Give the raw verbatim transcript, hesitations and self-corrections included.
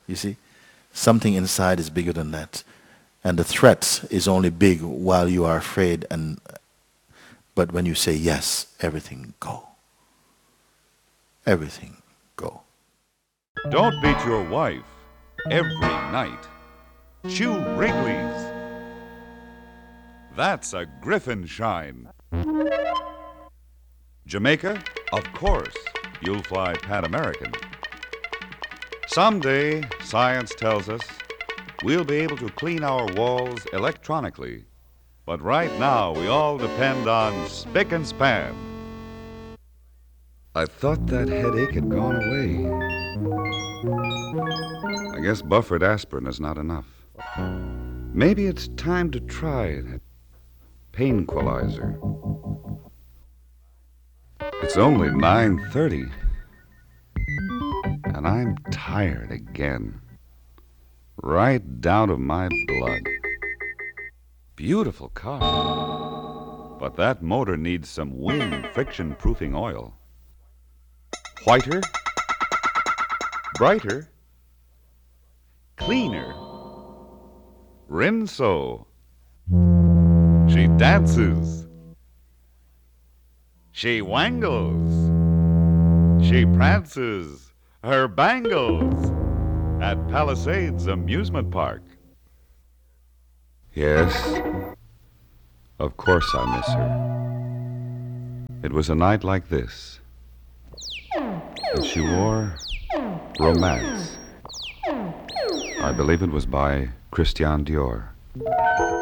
You see? Something inside is bigger than that. And the threat is only big while you are afraid, and but when you say yes, everything go. Everything go. Don't beat your wife every night. Chew Wrigley's. That's a Griffin shine. Jamaica? Of course, you'll fly Pan American. Someday, science tells us, we'll be able to clean our walls electronically. But right now, we all depend on spick and span. I thought that headache had gone away. I guess buffered aspirin is not enough. Maybe it's time to try that painquilizer. It's only nine thirty, and I'm tired again. Right down to my blood. Beautiful car. But that motor needs some wing friction-proofing oil. Whiter, brighter, cleaner. Rinso. She dances. She wangles. She prances her bangles at Palisades Amusement Park. Yes, of course I miss her. It was a night like this, and she wore Romance. I believe it was by Christian Dior.